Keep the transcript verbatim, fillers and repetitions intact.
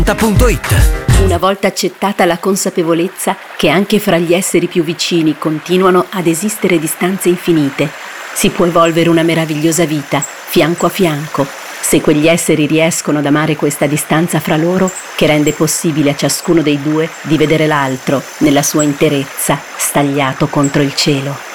punto it. Una volta accettata la consapevolezza che anche fra gli esseri più vicini continuano ad esistere distanze infinite, si può evolvere una meravigliosa vita, fianco a fianco, se quegli esseri riescono ad amare questa distanza fra loro che rende possibile a ciascuno dei due di vedere l'altro nella sua interezza, stagliato contro il cielo.